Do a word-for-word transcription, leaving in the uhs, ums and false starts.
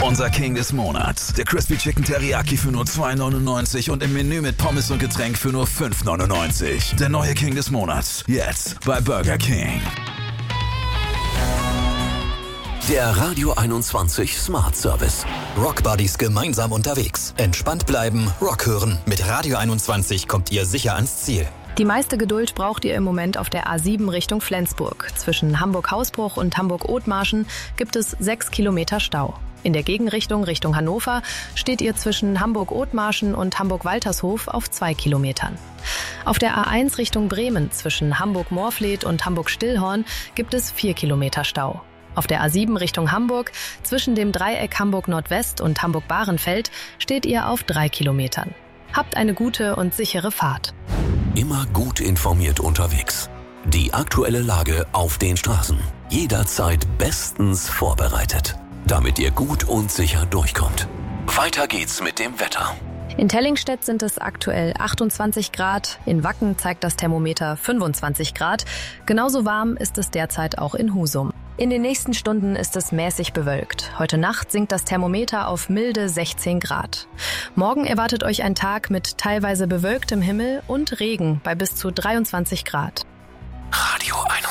Unser King des Monats. Der Crispy Chicken Teriyaki für nur zwei neunundneunzig und im Menü mit Pommes und Getränk für nur fünf neunundneunzig. Der neue King des Monats. Jetzt bei Burger King. Der Radio einundzwanzig Smart Service. Rock Buddies gemeinsam unterwegs. Entspannt bleiben, Rock hören. Mit Radio einundzwanzig kommt ihr sicher ans Ziel. Die meiste Geduld braucht ihr im Moment auf der A sieben Richtung Flensburg. Zwischen Hamburg-Hausbruch und Hamburg-Othmarschen gibt es sechs Kilometer Stau. In der Gegenrichtung Richtung Hannover steht ihr zwischen Hamburg-Othmarschen und Hamburg-Waltershof auf zwei Kilometern. Auf der A eins Richtung Bremen zwischen Hamburg-Moorfleet und Hamburg-Stillhorn gibt es vier Kilometer Stau. Auf der A sieben Richtung Hamburg zwischen dem Dreieck Hamburg-Nordwest und Hamburg-Bahrenfeld steht ihr auf drei Kilometern. Habt eine gute und sichere Fahrt. Immer gut informiert unterwegs. Die aktuelle Lage auf den Straßen. Jederzeit bestens vorbereitet, damit ihr gut und sicher durchkommt. Weiter geht's mit dem Wetter. In Tellingstedt sind es aktuell achtundzwanzig Grad, in Wacken zeigt das Thermometer fünfundzwanzig Grad. Genauso warm ist es derzeit auch in Husum. In den nächsten Stunden ist es mäßig bewölkt. Heute Nacht sinkt das Thermometer auf milde sechzehn Grad. Morgen erwartet euch ein Tag mit teilweise bewölktem Himmel und Regen bei bis zu dreiundzwanzig Grad. Radio einundzwanzig.